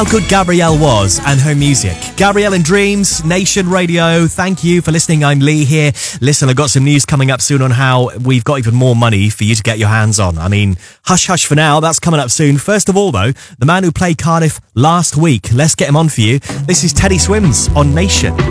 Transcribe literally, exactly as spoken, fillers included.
How good Gabrielle was and her music. Gabrielle and Dreams, Nation Radio. Thank you for listening. I'm Lee here. Listen, I've got some news coming up soon on how we've got even more money for you to get your hands on. I mean, hush hush for now. That's coming up soon. First of all, though, the man who played Cardiff last week. Let's get him on for you. This is Teddy Swims on Nation.